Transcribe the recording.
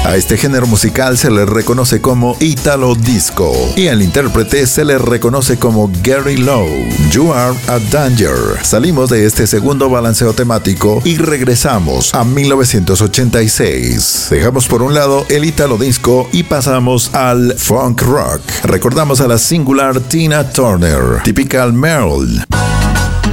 A este género musical se le reconoce como Italo Disco y al intérprete se le reconoce como Gary Lowe. You Are a Danger. Salimos de este segundo balanceo temático y regresamos a 1986. Dejamos por un lado el Italo Disco y pasamos al funk rock. Recordamos a la singular Tina Turner, Typical Merle.